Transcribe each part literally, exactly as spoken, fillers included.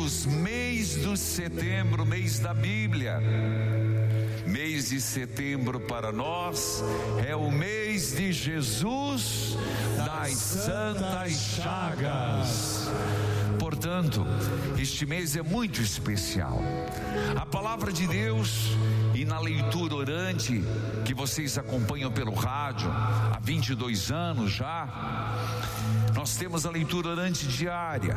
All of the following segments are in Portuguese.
Deus, mês de setembro, mês da Bíblia. Mês de setembro para nós é o mês de Jesus das Santas Chagas. Portanto, este mês é muito especial. A palavra de Deus, e na leitura orante que vocês acompanham pelo rádio há vinte e dois anos já, nós temos a leitura orante diária.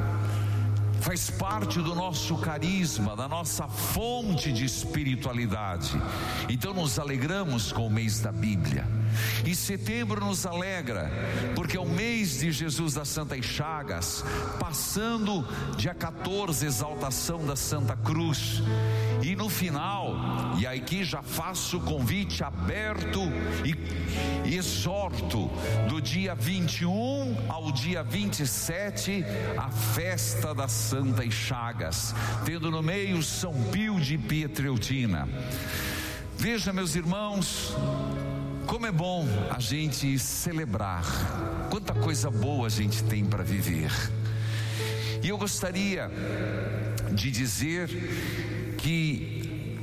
Faz parte do nosso carisma, da nossa fonte de espiritualidade. Então nos alegramos com o mês da Bíblia. E setembro nos alegra, porque é o mês de Jesus das Santas Chagas, passando dia quatorze, exaltação da Santa Cruz. E no final, e aqui já faço o convite aberto e, e exorto, do dia vinte e um ao dia vinte e sete, a festa das Santas Chagas, tendo no meio São Pio de Pietreutina. Veja, meus irmãos, como é bom a gente celebrar, quanta coisa boa a gente tem para viver. E eu gostaria de dizer que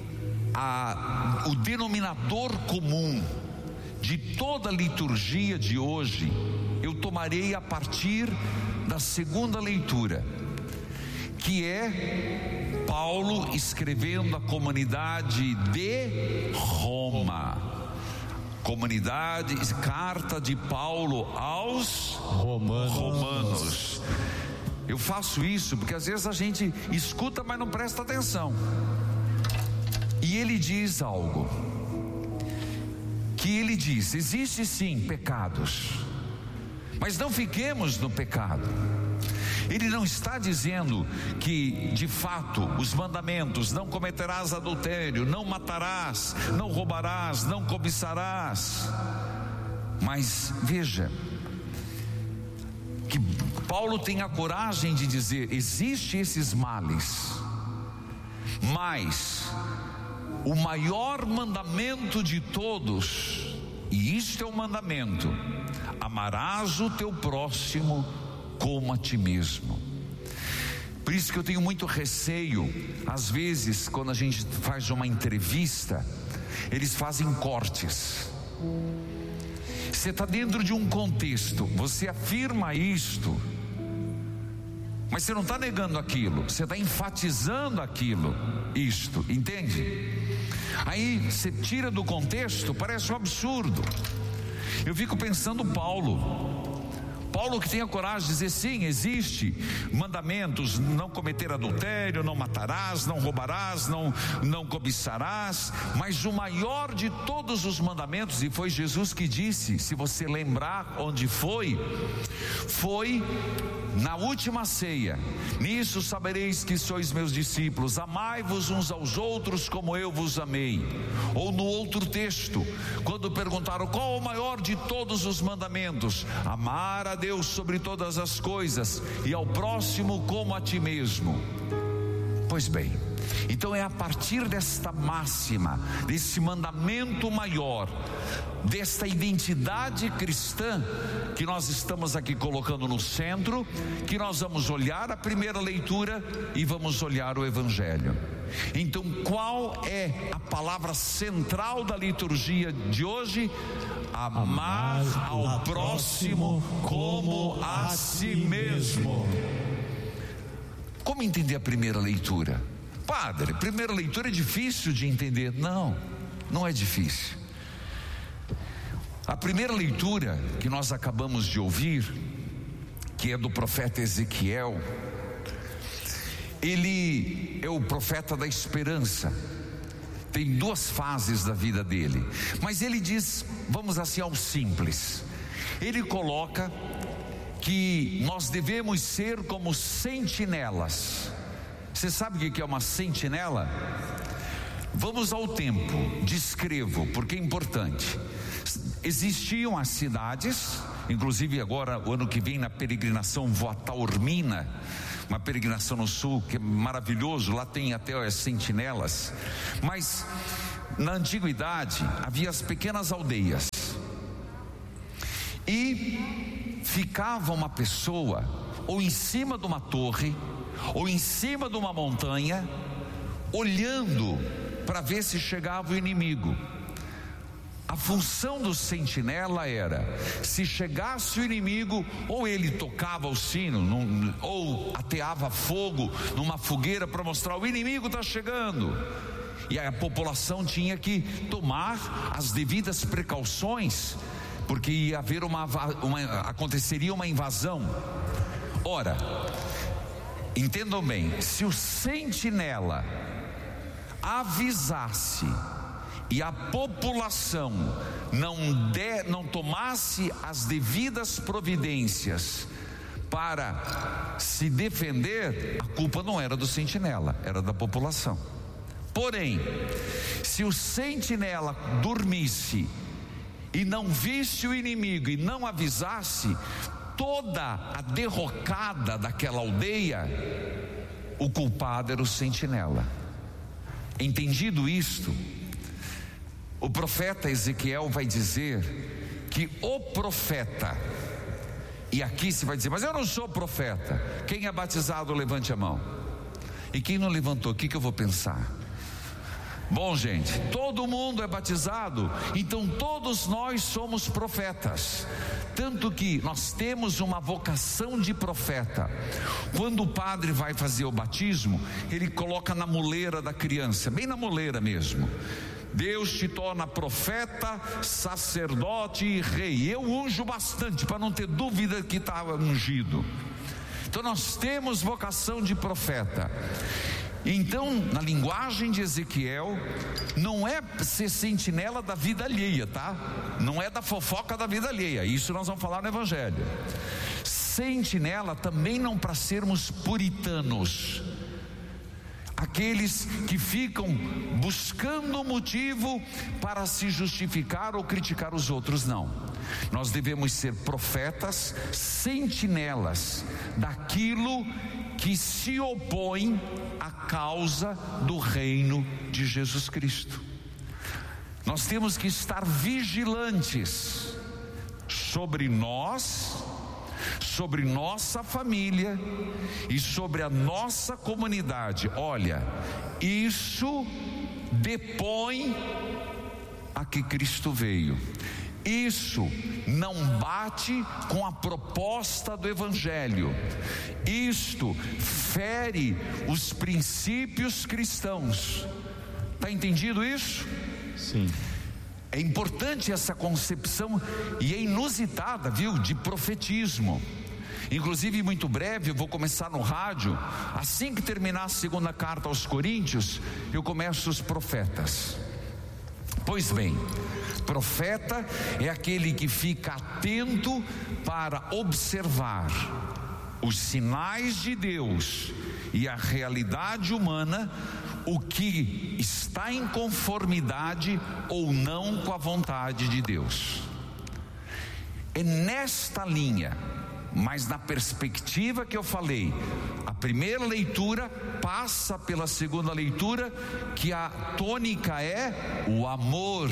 a, o denominador comum de toda a liturgia de hoje, eu tomarei a partir da segunda leitura, que é Paulo escrevendo à comunidade de Roma. Comunidade, carta de Paulo aos Romanos. Romanos. Eu faço isso porque às vezes a gente escuta, mas não presta atenção. E ele diz algo, que ele diz: existe sim pecados, mas não fiquemos no pecado. Ele não está dizendo que de fato os mandamentos, não cometerás adultério, não matarás, não roubarás, não cobiçarás. Mas veja que Paulo tem a coragem de dizer: existem esses males, mas o maior mandamento de todos, e isto é o mandamento: amarás o teu próximo como a ti mesmo. Por isso que eu tenho muito receio, às vezes, quando a gente faz uma entrevista, eles fazem cortes. Você está dentro de um contexto, você afirma isto, mas você não está negando aquilo, você está enfatizando aquilo, isto, entende? Aí você tira do contexto, parece um absurdo. Eu fico pensando Paulo Paulo que tem a coragem de dizer: sim, existe mandamentos, não cometer adultério, não matarás, não roubarás, não, não cobiçarás, mas o maior de todos os mandamentos, e foi Jesus que disse, se você lembrar onde foi, foi na última ceia: nisso sabereis que sois meus discípulos, amai-vos uns aos outros como eu vos amei. Ou no outro texto, quando perguntaram qual o maior de todos os mandamentos: amar a Deus sobre todas as coisas e ao próximo como a ti mesmo. Pois bem, então é a partir desta máxima, desse mandamento maior, desta identidade cristã, que nós estamos aqui colocando no centro, que nós vamos olhar a primeira leitura e vamos olhar o Evangelho. Então, qual é a palavra central da liturgia de hoje? Amar ao próximo como a si mesmo. Como entender a primeira leitura? Padre, primeira leitura é difícil de entender. Não, não é difícil. A primeira leitura que nós acabamos de ouvir, que é do profeta Ezequiel, ele é o profeta da esperança. Tem duas fases da vida dele, mas ele diz, vamos assim ao simples, ele coloca que nós devemos ser como sentinelas. Você sabe o que é uma sentinela? Vamos ao tempo, descrevo, porque é importante. Existiam as cidades, inclusive agora o ano que vem na peregrinação vou a Taormina, uma peregrinação no sul que é maravilhoso, lá tem até as sentinelas. Mas na antiguidade havia as pequenas aldeias e ficava uma pessoa ou em cima de uma torre ou em cima de uma montanha, olhando para ver se chegava o inimigo. A função do sentinela era, se chegasse o inimigo, ou ele tocava o sino, num, ou ateava fogo numa fogueira para mostrar: o inimigo está chegando. E a população tinha que tomar as devidas precauções, porque ia haver uma, uma aconteceria uma invasão. Ora, entendam bem, se o sentinela avisasse e a população não, de, não tomasse as devidas providências para se defender, a culpa não era do sentinela, era da população. Porém, se o sentinela dormisse e não visse o inimigo e não avisasse, toda a derrocada daquela aldeia, o culpado era o sentinela. Entendido isto, o profeta Ezequiel vai dizer que o profeta, e aqui se vai dizer: mas eu não sou profeta. Quem é batizado, levante a mão. E quem não levantou, o que, que eu vou pensar? Bom, gente, todo mundo é batizado, então todos nós somos profetas. Tanto que nós temos uma vocação de profeta. Quando o padre vai fazer o batismo, ele coloca na muleira da criança, bem na muleira mesmo: Deus te torna profeta, sacerdote e rei. Eu unjo bastante para não ter dúvida que estava ungido. Então nós temos vocação de profeta. Então, na linguagem de Ezequiel, não é ser sentinela da vida alheia, tá? Não é da fofoca da vida alheia. Isso nós vamos falar no Evangelho. Sentinela também não para sermos puritanos, aqueles que ficam buscando motivo para se justificar ou criticar os outros. Não, nós devemos ser profetas, sentinelas daquilo que se opõe à causa do reino de Jesus Cristo. Nós temos que estar vigilantes sobre nós, sobre nossa família e sobre a nossa comunidade. Olha, isso depõe a que Cristo veio. Isso não bate com a proposta do Evangelho. Isto fere os princípios cristãos. Está entendido isso? Sim. É importante essa concepção, e é inusitada, viu, de profetismo. Inclusive, muito breve eu vou começar no rádio. Assim que terminar a segunda carta aos Coríntios, eu começo os profetas. Pois bem, profeta é aquele que fica atento para observar os sinais de Deus e a realidade humana, o que está em conformidade ou não com a vontade de Deus. É nesta linha, mas na perspectiva que eu falei, a primeira leitura passa pela segunda leitura, que a tônica é o amor.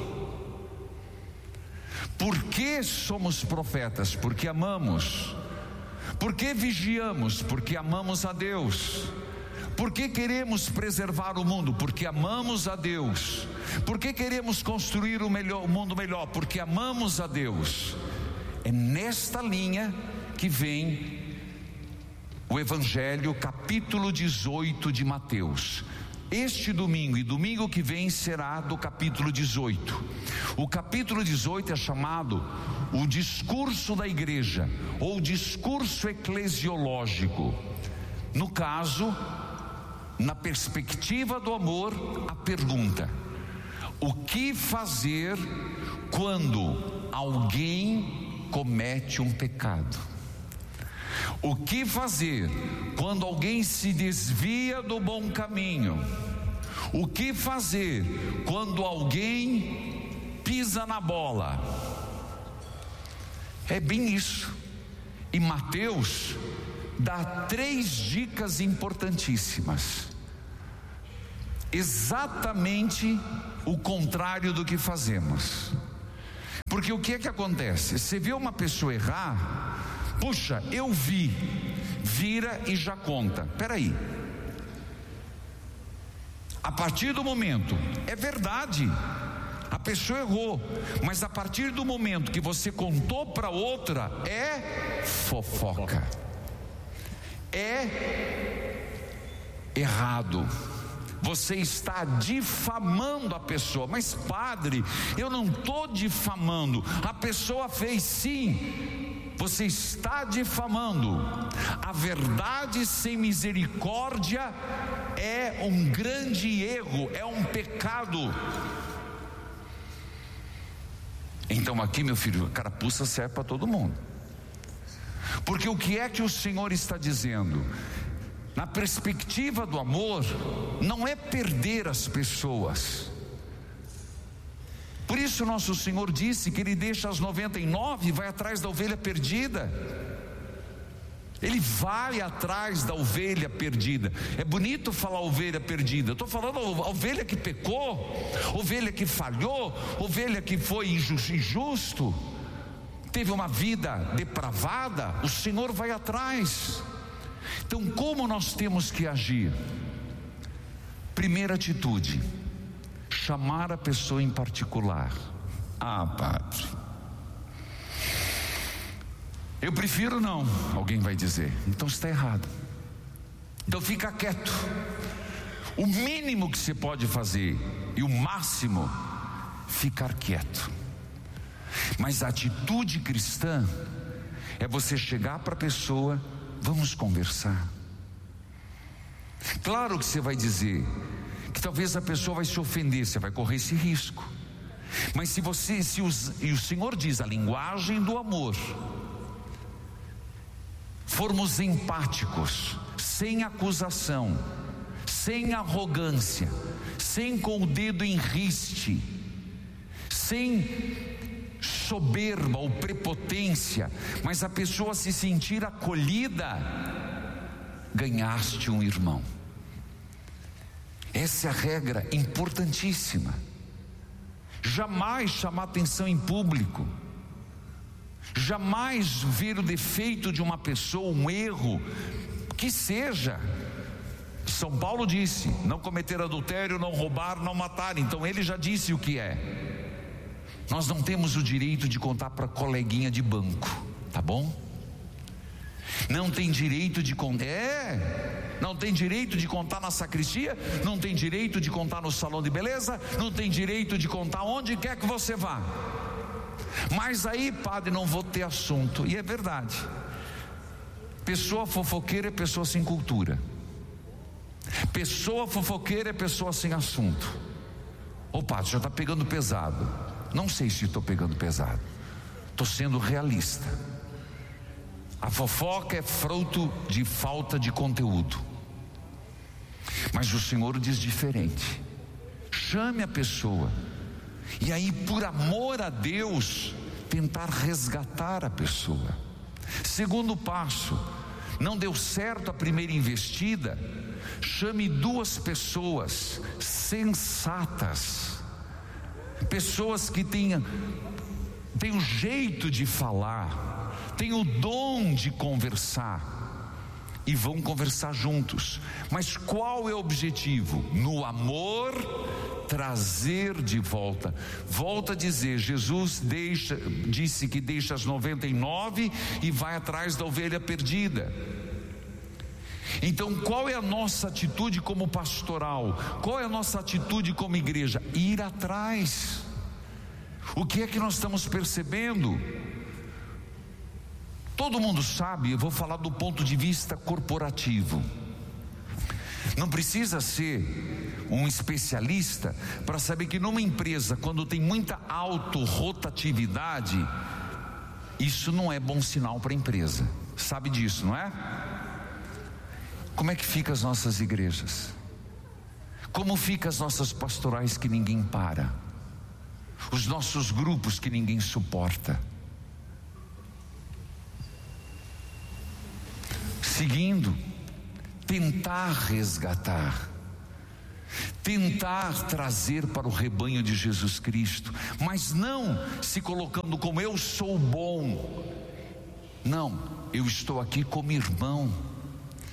Por que somos profetas? Porque amamos. Por que vigiamos? Porque amamos a Deus. Por que queremos preservar o mundo? Porque amamos a Deus. Por que queremos construir o melhor, o mundo melhor? Porque amamos a Deus. É nesta linha que vem o Evangelho, capítulo dezoito de Mateus. Este domingo e domingo que vem será do capítulo dezoito. O capítulo dezoito é chamado o discurso da igreja, ou discurso eclesiológico. No caso, na perspectiva do amor, a pergunta: o que fazer quando alguém comete um pecado? O que fazer quando alguém se desvia do bom caminho? O que fazer quando alguém pisa na bola? É bem isso. E Mateus dá três dicas importantíssimas. Exatamente o contrário do que fazemos. Porque o que é que acontece? Você vê uma pessoa errar, puxa, eu vi, vira e já conta. Peraí, a partir do momento, é verdade, a pessoa errou, mas a partir do momento que você contou para outra, é fofoca, é errado. Você está difamando a pessoa. Mas padre, eu não estou difamando. A pessoa fez sim. Você está difamando. A verdade sem misericórdia é um grande erro, é um pecado. Então aqui, meu filho, a carapuça serve para todo mundo. Porque o que é que o Senhor está dizendo? Na perspectiva do amor, não é perder as pessoas. Por isso nosso Senhor disse que Ele deixa as noventa e nove e vai atrás da ovelha perdida. Ele vai atrás da ovelha perdida. É bonito falar ovelha perdida. Eu estou falando a ovelha que pecou, ovelha que falhou, ovelha que foi injusto, teve uma vida depravada. O Senhor vai atrás. Então, como nós temos que agir? Primeira atitude: chamar a pessoa em particular. Ah, padre, eu prefiro não. Alguém vai dizer, então está errado. Então fica quieto. O mínimo que você pode fazer, e o máximo, ficar quieto. Mas a atitude cristã é você chegar para a pessoa, vamos conversar. Claro que você vai dizer que talvez a pessoa vai se ofender, você vai correr esse risco. Mas se você, se os, e o Senhor diz, a linguagem do amor, formos empáticos, sem acusação, sem arrogância, sem com o dedo em riste, sem soberba ou prepotência, mas a pessoa se sentir acolhida, ganhaste um irmão. Essa é a regra importantíssima. Jamais chamar atenção em público, jamais ver o defeito de uma pessoa, um erro, que seja. São Paulo disse, não cometer adultério, não roubar, não matar. Então ele já disse o que é. Nós não temos o direito de contar para coleguinha de banco, tá bom? Não tem direito de contar, é, não tem direito de contar na sacristia, não tem direito de contar no salão de beleza, não tem direito de contar onde quer que você vá. Mas aí, padre, não vou ter assunto. E é verdade. Pessoa fofoqueira é pessoa sem cultura. Pessoa fofoqueira é pessoa sem assunto. Ô padre, já está pegando pesado. Não sei se estou pegando pesado, estou sendo realista. A fofoca é fruto de falta de conteúdo. Mas o Senhor diz diferente. Chame a pessoa, e aí, por amor a Deus, tentar resgatar a pessoa. Segundo passo: não deu certo a primeira investida, chame duas pessoas sensatas, pessoas que tenham, tenham jeito de falar, tenham o dom de conversar, e vão conversar juntos. Mas qual é o objetivo? No amor, trazer de volta. Volta a dizer, Jesus deixa, disse que deixa as noventa e nove e vai atrás da ovelha perdida. Então qual é a nossa atitude como pastoral? Qual é a nossa atitude como igreja? Ir atrás. O que é que nós estamos percebendo? Todo mundo sabe, eu vou falar do ponto de vista corporativo. Não precisa ser um especialista para saber que numa empresa, quando tem muita autorrotatividade, isso não é bom sinal para a empresa. Sabe disso, não é? Como é que ficam as nossas igrejas? Como ficam as nossas pastorais que ninguém para? Os nossos grupos que ninguém suporta? Seguindo, tentar resgatar, tentar trazer para o rebanho de Jesus Cristo, mas não se colocando como eu sou bom. Não, eu estou aqui como irmão.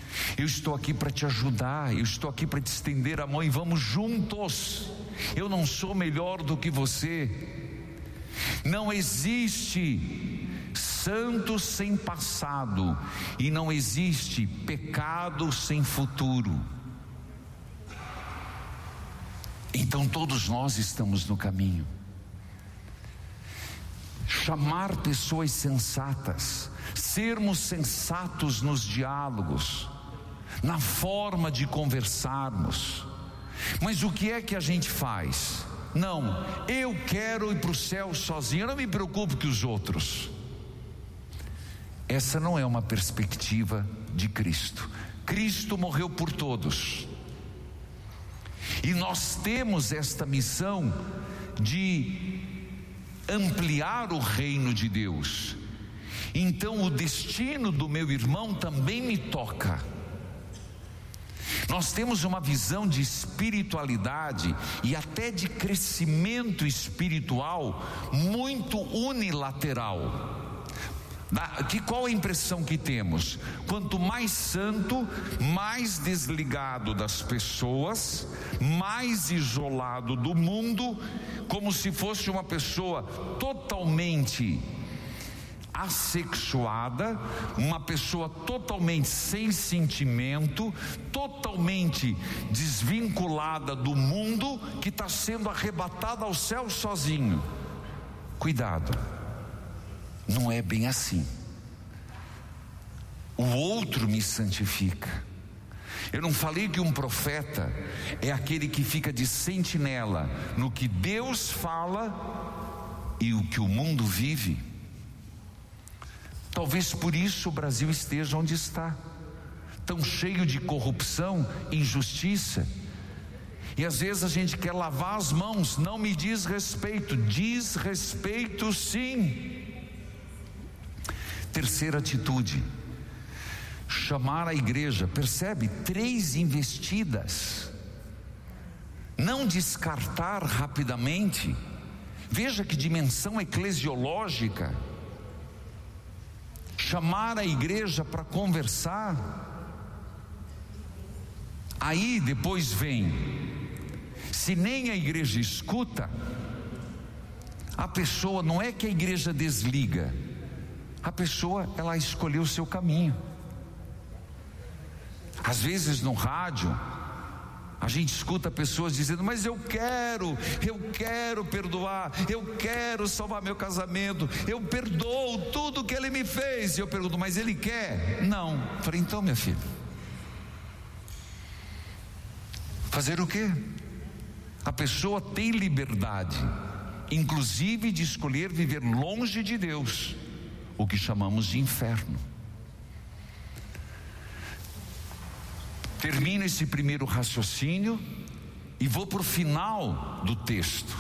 Eu estou aqui para te ajudar, eu estou aqui para te estender a mão e vamos juntos. Eu não sou melhor do que você. Não existe santo sem passado e não existe pecado sem futuro. Então todos nós estamos no caminho. Chamar pessoas sensatas, sermos sensatos nos diálogos, na forma de conversarmos. Mas o que é que a gente faz? Não, eu quero ir para o céu sozinho, eu não me preocupo com os outros. Essa não é uma perspectiva de Cristo. Cristo morreu por todos. E nós temos esta missão de ampliar o reino de Deus. Então o destino do meu irmão também me toca. Nós temos uma visão de espiritualidade e até de crescimento espiritual muito unilateral. Que qual a impressão que temos? Quanto mais santo, mais desligado das pessoas, mais isolado do mundo, como se fosse uma pessoa totalmente assexuada, uma pessoa totalmente sem sentimento, totalmente desvinculada do mundo, que está sendo arrebatada ao céu sozinho. Cuidado, não é bem assim. O outro me santifica. Eu não falei que um profeta é aquele que fica de sentinela no que Deus fala e o que o mundo vive. Talvez por isso o Brasil esteja onde está, tão cheio de corrupção, injustiça. E às vezes a gente quer lavar as mãos. Não me diz respeito. Diz respeito sim. Terceira atitude: chamar a igreja. Percebe? Três investidas. Não descartar rapidamente. Veja que dimensão eclesiológica. Chamar a igreja para conversar. Aí depois vem, se nem a igreja escuta, a pessoa, não é que a igreja desliga, a pessoa, ela escolheu o seu caminho. Às vezes no rádio a gente escuta pessoas dizendo: mas eu quero, eu quero perdoar, eu quero salvar meu casamento, eu perdoo tudo que ele me fez. E eu pergunto: mas ele quer? Não. Eu falei: então, minha filha, fazer o quê? A pessoa tem liberdade, inclusive de escolher viver longe de Deus, o que chamamos de inferno. Termino esse primeiro raciocínio e vou para o final do texto.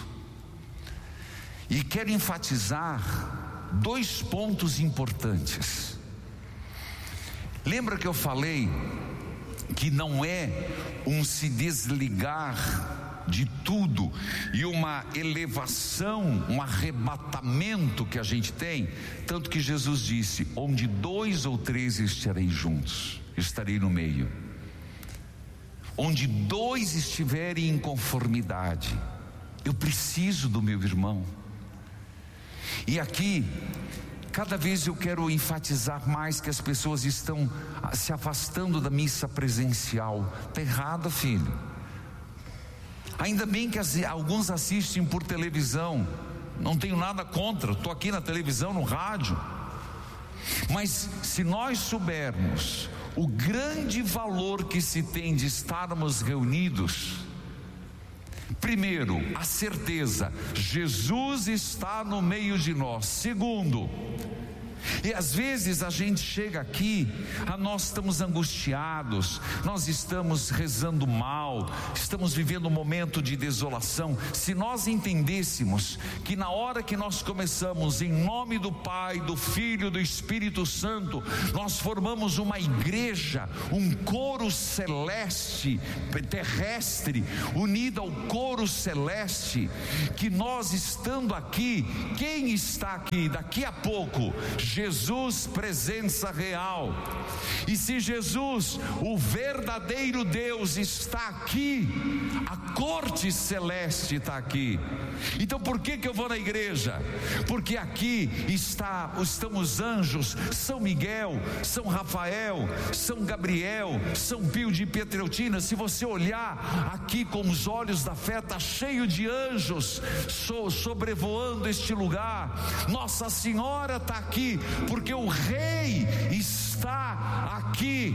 E quero enfatizar dois pontos importantes. Lembra que eu falei que não é um se desligar de tudo e uma elevação, um arrebatamento que a gente tem? Tanto que Jesus disse: onde dois ou três estarei juntos, estarei no meio. Onde dois estiverem em conformidade, eu preciso do meu irmão. E aqui, cada vez eu quero enfatizar mais que as pessoas estão se afastando da missa presencial. Está errado, filho. Ainda bem que as, alguns assistem por televisão. Não tenho nada contra, estou aqui na televisão, no rádio. Mas se nós soubermos o grande valor que se tem de estarmos reunidos, primeiro, a certeza: Jesus está no meio de nós. Segundo, e às vezes a gente chega aqui, a nós estamos angustiados, nós estamos rezando mal, estamos vivendo um momento de desolação. Se nós entendêssemos que na hora que nós começamos, em nome do Pai, do Filho e do Espírito Santo, nós formamos uma igreja, um coro celeste, terrestre, unido ao coro celeste, que nós estando aqui, quem está aqui daqui a pouco Jesus, presença real. E se Jesus, o verdadeiro Deus, está aqui, a corte celeste está aqui. Então por que que eu vou na igreja? Porque aqui está, estão os anjos, São Miguel, São Rafael, São Gabriel, São Pio de Pietrelcina. Se você olhar aqui com os olhos da fé, está cheio de anjos so, sobrevoando este lugar. Nossa Senhora está aqui, porque o Rei está aqui.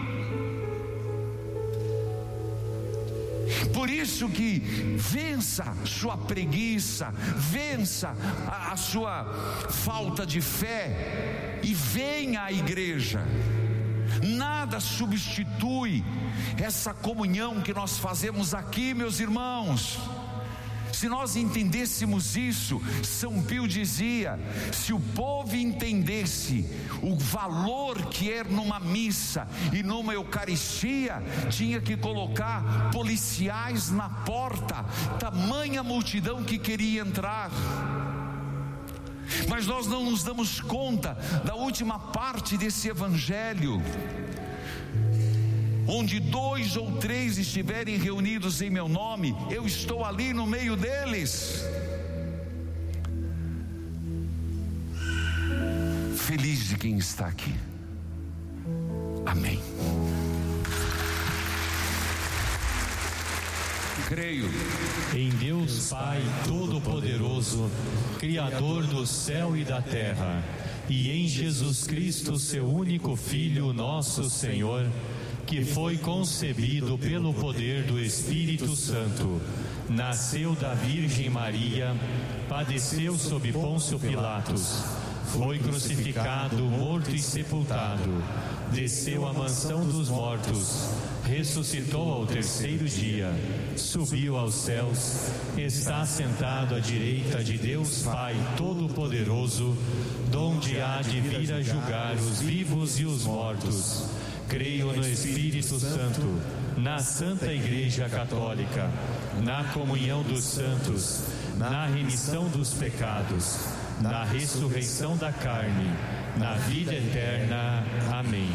Por isso que vença sua preguiça, vença a, a sua falta de fé e venha à igreja. Nada substitui essa comunhão que nós fazemos aqui, meus irmãos. Se nós entendêssemos isso, São Pio dizia: se o povo entendesse o valor que é numa missa e numa Eucaristia, tinha que colocar policiais na porta, tamanha multidão que queria entrar. Mas nós não nos damos conta da última parte desse evangelho, onde dois ou três estiverem reunidos em meu nome, eu estou ali no meio deles. Feliz de quem está aqui. Amém. Creio em Deus Pai Todo-Poderoso, Criador do céu e da terra, e em Jesus Cristo, seu único Filho, nosso Senhor, que foi concebido pelo poder do Espírito Santo, nasceu da Virgem Maria, padeceu sob Pôncio Pilatos, foi crucificado, morto e sepultado, desceu à mansão dos mortos, ressuscitou ao terceiro dia, subiu aos céus, está sentado à direita de Deus Pai Todo-Poderoso, donde há de vir a julgar os vivos e os mortos. Creio no Espírito Santo, na Santa Igreja Católica, na comunhão dos santos, na remissão dos pecados, na ressurreição da carne, na vida eterna. Amém.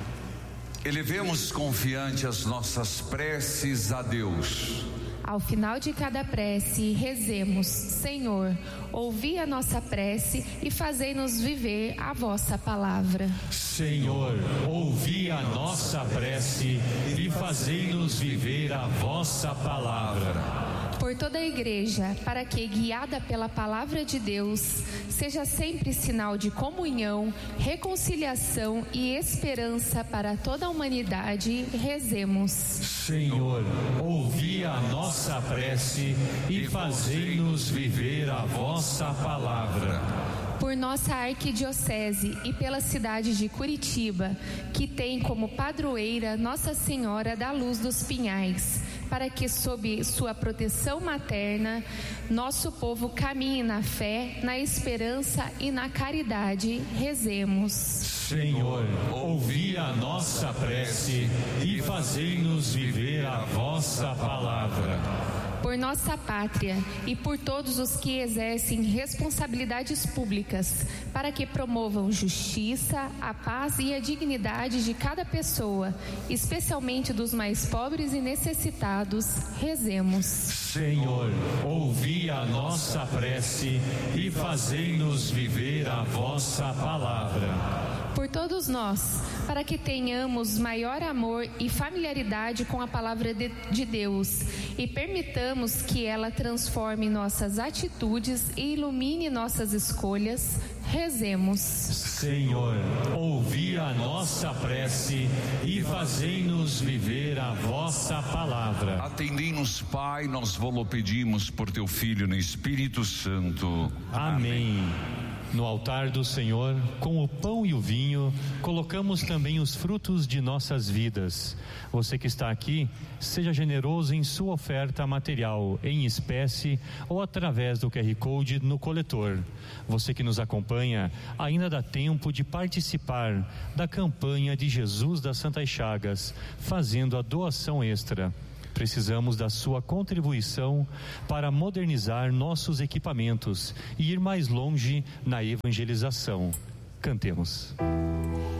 Elevemos confiante as nossas preces a Deus. Ao final de cada prece, rezemos: Senhor, ouvi a nossa prece e fazei-nos viver a vossa palavra. Senhor, ouvi a nossa prece e fazei-nos viver a vossa palavra. Por toda a igreja, para que, guiada pela palavra de Deus, seja sempre sinal de comunhão, reconciliação e esperança para toda a humanidade, rezemos. Senhor, ouvi a nossa prece e fazei-nos viver a vossa palavra. Por nossa arquidiocese e pela cidade de Curitiba, que tem como padroeira Nossa Senhora da Luz dos Pinhais, para que sob sua proteção materna, nosso povo caminhe na fé, na esperança e na caridade, rezemos. Senhor, ouvi a nossa prece e fazei-nos viver a vossa palavra. Por nossa pátria e por todos os que exercem responsabilidades públicas, para que promovam justiça, a paz e a dignidade de cada pessoa, especialmente dos mais pobres e necessitados, rezemos. Senhor, ouvi a nossa prece e fazei-nos viver a vossa palavra. Por todos nós, para que tenhamos maior amor e familiaridade com a palavra de, de Deus e permitamos que ela transforme nossas atitudes e ilumine nossas escolhas, rezemos. Senhor, ouvi a nossa prece e fazei-nos viver a vossa palavra. Atendei-nos, Pai, nós vos pedimos por teu Filho no Espírito Santo. Amém. Amém. No altar do Senhor, com o pão e o vinho, colocamos também os frutos de nossas vidas. Você que está aqui, seja generoso em sua oferta material, em espécie ou através do Q R Code no coletor. Você que nos acompanha, ainda dá tempo de participar da campanha de Jesus das Santas Chagas, fazendo a doação extra. Precisamos da sua contribuição para modernizar nossos equipamentos e ir mais longe na evangelização. Cantemos.